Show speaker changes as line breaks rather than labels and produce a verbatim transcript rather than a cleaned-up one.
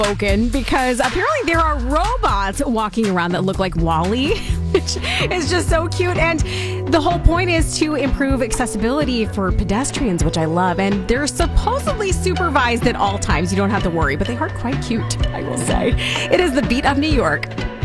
Spoken because apparently there are robots walking around that look like Wall-E, which is just so cute. And the whole point is to improve accessibility for pedestrians, which I love. And they're supposedly supervised at all times. You don't have to worry, but they are quite cute, I will say. It is the Beat of New York.